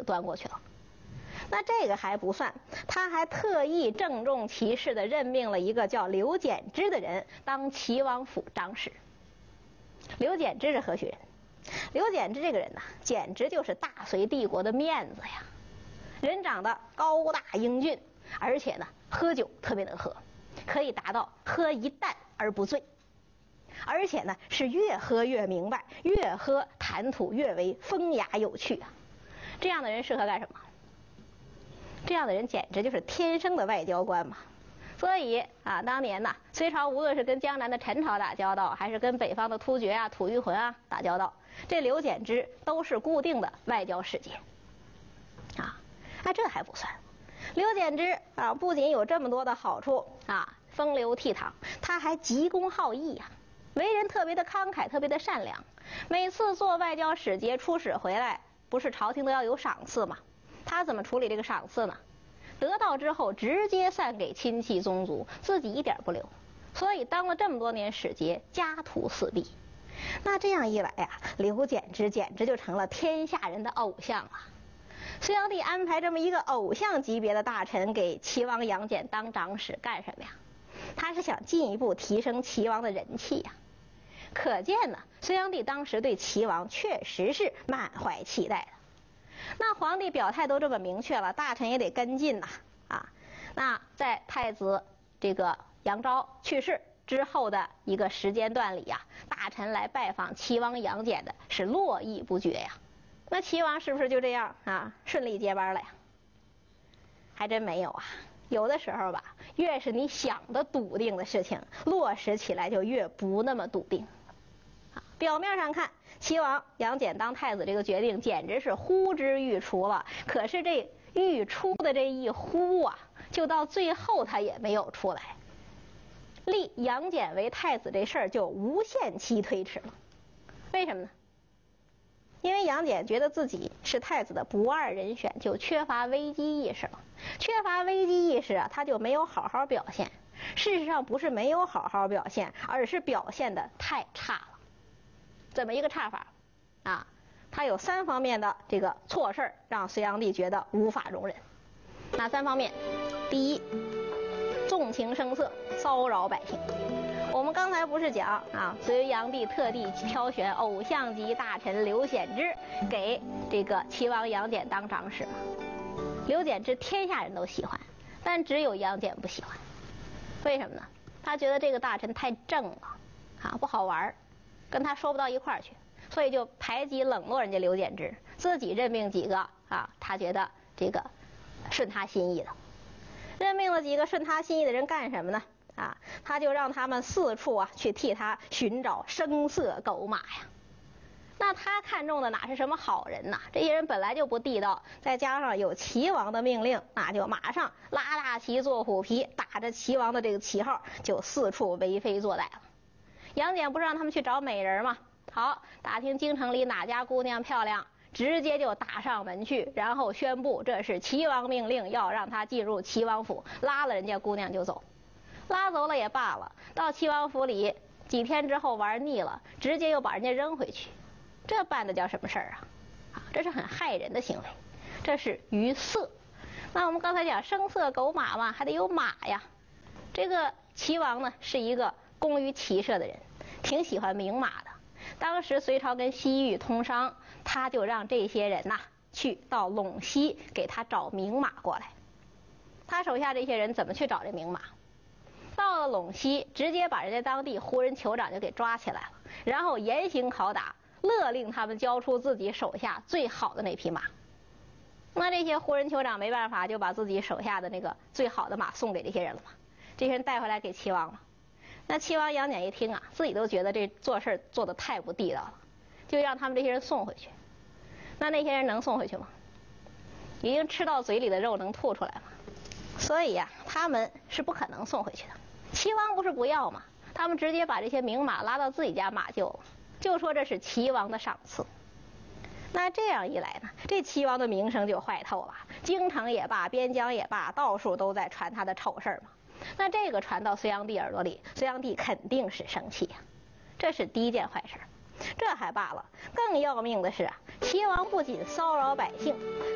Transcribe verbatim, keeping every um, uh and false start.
端过去了。那这个还不算，他还特意郑重其事地任命了一个叫刘简之的人当齐王府长史。刘简之是何许人？刘简之这个人呐、啊，简直就是大隋帝国的面子呀！人长得高大英俊，而且呢，喝酒特别能喝，可以达到喝一担而不醉，而且呢，是越喝越明白，越喝谈吐越为风雅有趣啊！这样的人适合干什么？这样的人简直就是天生的外交官嘛。所以啊，当年呢，隋朝无论是跟江南的陈朝打交道，还是跟北方的突厥啊、吐谷浑啊打交道，这刘简之都是固定的外交使节啊。哎，这还不算，刘简之啊，不仅有这么多的好处啊，风流倜傥，他还急公好义呀、啊，为人特别的慷慨，特别的善良。每次做外交使节出使回来，不是朝廷都要有赏赐吗？他怎么处理这个赏赐呢？得到之后直接散给亲戚宗族，自己一点不留。所以当了这么多年使节，家徒四壁。那这样一来呀、啊，刘简之简直就成了天下人的偶像了。隋炀帝安排这么一个偶像级别的大臣给齐王杨戬当长史干什么呀？他是想进一步提升齐王的人气呀。可见呢，隋炀帝当时对齐王确实是满怀期待的。那皇帝表态都这么明确了，大臣也得跟进呐啊！那在太子这个杨昭去世之后的一个时间段里呀、啊，大臣来拜访齐王杨戬的是络绎不绝呀。那齐王是不是就这样啊顺利接班了呀？还真没有啊！有的时候吧，越是你想的笃定的事情，落实起来就越不那么笃定。啊，表面上看，齐王杨戬当太子这个决定简直是呼之欲出了，可是这欲出的这一呼啊，就到最后他也没有出来。立杨戬为太子这事儿就无限期推迟了。为什么呢？因为杨戬觉得自己是太子的不二人选，就缺乏危机意识了。缺乏危机意识啊，他就没有好好表现。事实上不是没有好好表现，而是表现的太差了。怎么一个差法啊？他有三方面的这个错事儿，让隋炀帝觉得无法容忍。哪三方面？第一，纵情声色，骚扰百姓。我们刚才不是讲啊，隋炀帝特地挑选偶像级大臣刘显之给这个齐王杨戬当长史吗？刘简之天下人都喜欢，但只有杨戬不喜欢。为什么呢？他觉得这个大臣太正了啊，不好玩，跟他说不到一块儿去，所以就排挤冷落人家刘简之，自己任命几个啊，他觉得这个顺他心意的。任命了几个顺他心意的人干什么呢？啊，他就让他们四处啊去替他寻找声色狗马呀。那他看中的哪是什么好人呐？这些人本来就不地道，再加上有齐王的命令，那就马上拉大旗做虎皮，打着齐王的这个旗号，就四处为非作歹了。杨戬不是让他们去找美人吗？好，打听京城里哪家姑娘漂亮，直接就打上门去，然后宣布这是齐王命令，要让他进入齐王府，拉了人家姑娘就走。拉走了也罢了，到齐王府里几天之后玩腻了，直接又把人家扔回去。这办的叫什么事儿啊？啊，这是很害人的行为，这是于色。那我们刚才讲声色狗马嘛，还得有马呀。这个齐王呢是一个工于骑射的人，挺喜欢名马的。当时隋朝跟西域通商，他就让这些人呐、啊、去到陇西给他找名马过来。他手下这些人怎么去找这名马？到了陇西，直接把人家当地胡人酋长就给抓起来了，然后严刑拷打，勒令他们交出自己手下最好的那匹马。那这些胡人酋长没办法，就把自己手下的那个最好的马送给这些人了嘛。这些人带回来给齐王了。那齐王杨戬一听啊，自己都觉得这做事做得太不地道了，就让他们这些人送回去。那那些人能送回去吗？已经吃到嘴里的肉能吐出来吗？所以呀、啊，他们是不可能送回去的。齐王不是不要吗？他们直接把这些名马拉到自己家马厩了，就说这是齐王的赏赐。那这样一来呢，这齐王的名声就坏透了，京城也罢，边疆也罢，到处都在传他的丑事嘛。那这个传到隋炀帝耳朵里，隋炀帝肯定是生气呀、啊，这是第一件坏事。这还罢了，更要命的是啊，齐王不仅骚扰百姓，